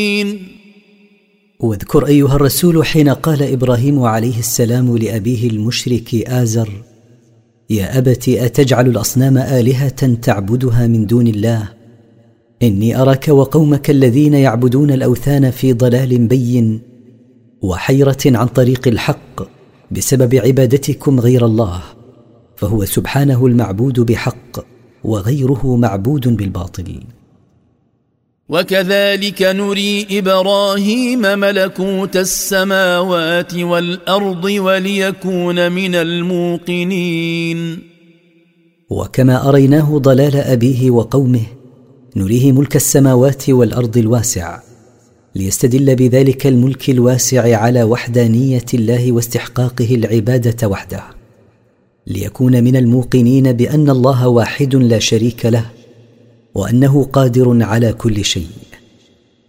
واذكر أيها الرسول حين قال إبراهيم عليه السلام لأبيه المشرك آزر: يا أبت أتجعل الأصنام آلهة تعبدها من دون الله؟ إني أراك وقومك الذين يعبدون الأوثان في ضلال بين وحيرة عن طريق الحق بسبب عبادتكم غير الله، فهو سبحانه المعبود بحق وغيره معبود بالباطل. وكذلك نري إبراهيم ملكوت السماوات والأرض وليكون من الموقنين. وكما أريناه ضلال أبيه وقومه نريه ملك السماوات والأرض الواسع، ليستدل بذلك الملك الواسع على وحدانية الله واستحقاقه العبادة وحده، ليكون من الموقنين بأن الله واحد لا شريك له، وأنه قادر على كل شيء.